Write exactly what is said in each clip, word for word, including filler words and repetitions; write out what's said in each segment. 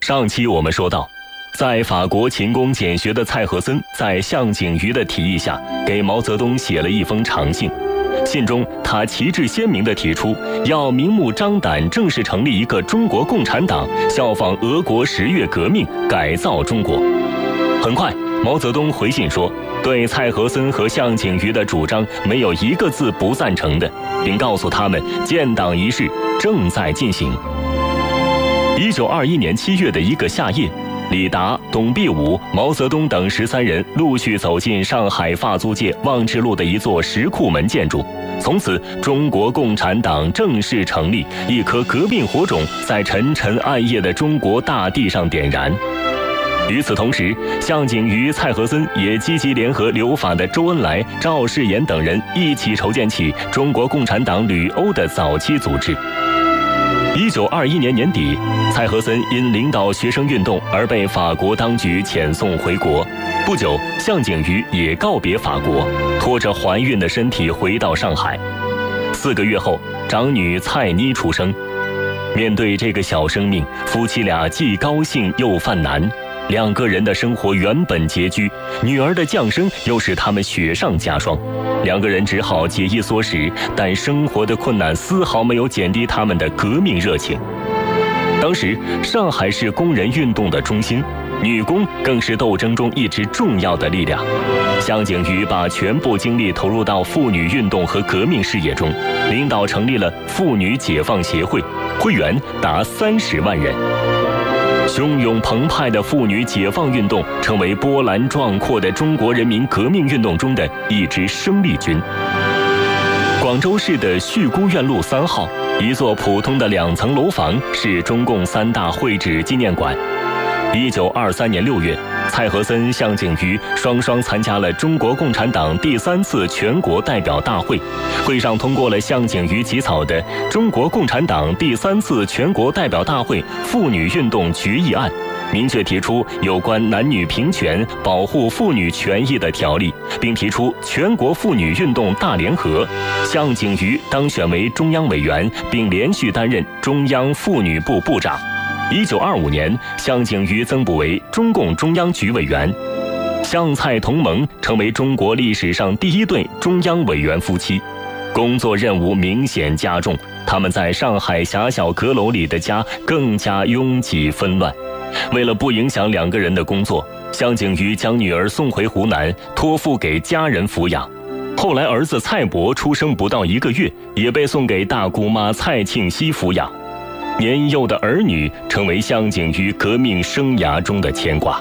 上期我们说到，在法国勤工俭学的蔡和森，在项景瑜的提议下，给毛泽东写了一封长信。信中，他旗帜鲜明地提出，要明目张胆正式成立一个中国共产党，效仿俄国十月革命，改造中国。很快，毛泽东回信说，对蔡和森和项景瑜的主张没有一个字不赞成的，并告诉他们建党仪式正在进行。一九二一年七月的一个夏夜，李达、董必武、毛泽东等十三人陆续走进上海法租界望志路的一座石库门建筑。从此，中国共产党正式成立，一颗革命火种在沉沉暗夜的中国大地上点燃。与此同时，项景瑜、蔡和森也积极联合留法的周恩来、赵世炎等人一起筹建起中国共产党旅欧的早期组织。一九二一年年底，蔡和森因领导学生运动而被法国当局遣送回国。不久，项景瑜也告别法国，拖着怀孕的身体回到上海。四个月后，长女蔡妮出生。面对这个小生命，夫妻俩既高兴又犯难。两个人的生活原本拮据，女儿的降生又使他们雪上加霜。两个人只好节衣缩食，但生活的困难丝毫没有减低他们的革命热情。当时，上海是工人运动的中心，女工更是斗争中一支重要的力量。项景瑜把全部精力投入到妇女运动和革命事业中，领导成立了妇女解放协会，会员达三十万人。汹涌澎湃的妇女解放运动成为波澜壮阔的中国人民革命运动中的一支生力军。广州市的旭姑苑路三号，一座普通的两层楼房，是中共三大会址纪念馆。一九二三年六月，蔡和森、项景瑜双双参加了中国共产党第三次全国代表大会，会上通过了项景瑜起草的《中国共产党第三次全国代表大会妇女运动决议案》，明确提出有关男女平权、保护妇女权益的条例，并提出全国妇女运动大联合。项景瑜当选为中央委员，并连续担任中央妇女部部长。一九二五年，项景瑜增补为中共中央局委员，项蔡同盟成为中国历史上第一对中央委员夫妻。工作任务明显加重，他们在上海狭小阁楼里的家更加拥挤纷乱。为了不影响两个人的工作，项景瑜将女儿送回湖南，托付给家人抚养。后来儿子蔡伯出生不到一个月，也被送给大姑妈蔡庆熙抚养。年幼的儿女成为项景瑜革命生涯中的牵挂。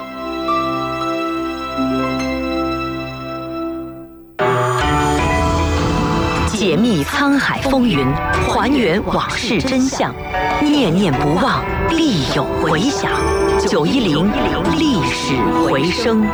解密沧海风云，还原往事真相，念念不忘，必有回响。九一零历史回声。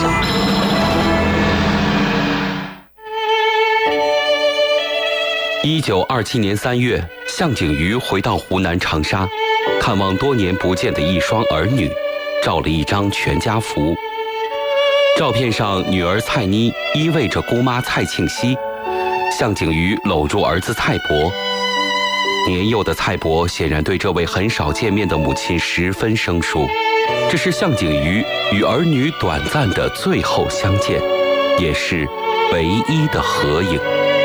一九二七年三月，项景瑜回到湖南长沙，看望多年不见的一双儿女，照了一张全家福。照片上，女儿蔡妮依偎着姑妈蔡庆熙，项景瑜搂住儿子蔡伯。年幼的蔡伯显然对这位很少见面的母亲十分生疏。这是项景瑜与儿女短暂的最后相见，也是唯一的合影。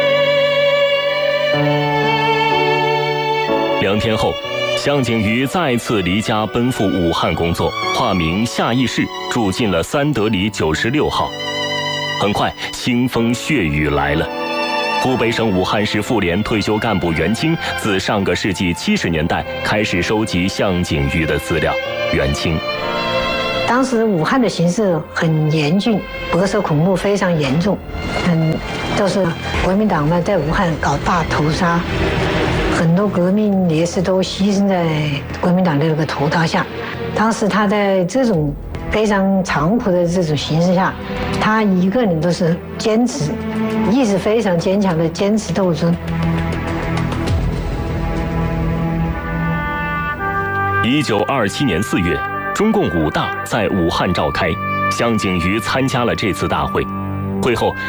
两天后，项景瑜再次离家奔赴武汉工作，化名夏义士，住进了三德里九十六号。很快，腥风血雨来了。湖北省武汉市妇联退休干部袁清自上个世纪七十年代开始收集项景瑜的资料。袁清： 当时武汉的形势很严峻，白色恐怖非常严重，嗯，就是国民党呢在武汉搞大屠杀。很多革命烈士都牺牲在国民党的这个屠刀下。当时他在这种非常残酷的这种形势下，他一个人都是坚持，意志非常坚强的坚持斗争。 一九二七年四月，中共五大在武汉召开，项景瑜参加了这次大会。会后，